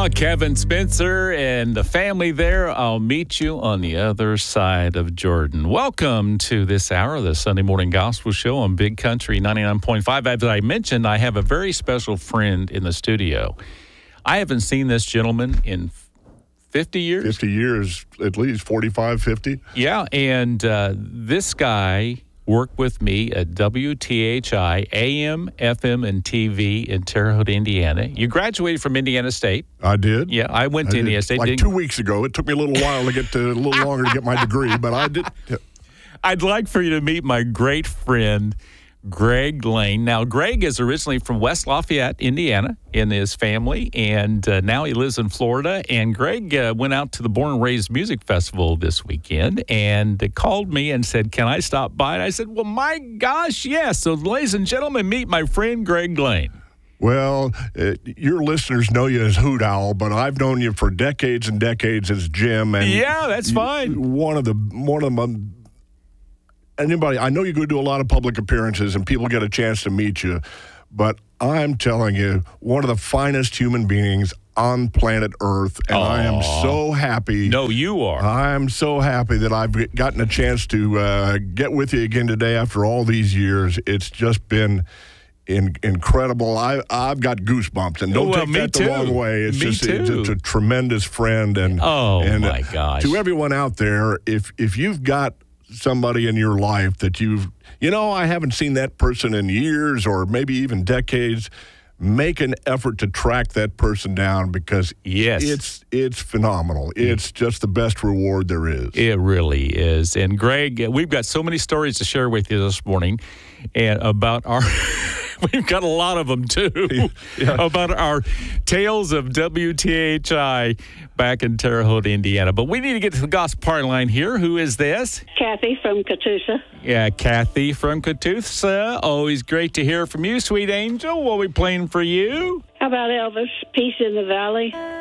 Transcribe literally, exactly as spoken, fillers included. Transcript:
Oh, Kevin Spencer and the family there. I'll meet you on the other side of Jordan. Welcome to this hour of the Sunday Morning Gospel Show on Big Country ninety-nine point five. As I mentioned, I have a very special friend in the studio. I haven't seen this gentleman in fifty years. fifty years, at least forty-five, fifty. Yeah, and uh, this guy worked with me at W T H I, A M, F M, and T V in Terre Haute, Indiana. You graduated from Indiana State. I did. Yeah, I went to I Indiana did. State. Like Didn't- two weeks ago. It took me a little while to get to, a little longer to get my degree, but I did. I'd like for you to meet my great friend, Greg Lane. Now, Greg is originally from West Lafayette, Indiana, in his family, and uh, now he lives in Florida. And Greg uh, went out to the Born and Raised Music Festival this weekend and uh, called me and said, can I stop by? And I said, well, my gosh, yes. So, ladies and gentlemen, meet my friend, Greg Lane. Well, uh, your listeners know you as Hoot Owl, but I've known you for decades and decades as Jim. And Yeah, that's fine. One of the, one of my, anybody, I know you go do a lot of public appearances and people get a chance to meet you, but I'm telling you, one of the finest human beings on planet Earth, and Aww. I am so happy. No, you are. I'm so happy that I've gotten a chance to uh, get with you again today after all these years. It's just been in, incredible. I, I've got goosebumps, and don't well, take me that too. the wrong way. It's Me just too. It's, it's a tremendous friend. And Oh, and, my uh, gosh. To everyone out there, if if you've got somebody in your life that you've, you know, I haven't seen that person in years or maybe even decades, make an effort to track that person down because Yes. it's it's phenomenal. It's just the best reward there is. It really is. And Greg, we've got so many stories to share with you this morning and about our we've got a lot of them too. Yeah. About our tales of W T H I back in Terre Haute, Indiana. But we need to get to the gospel party line here. Who is this? Kathy from Catoosa. Yeah, Kathy from Catoosa. Always great to hear from you, sweet angel. What are we playing for you? How about Elvis, Peace in the Valley?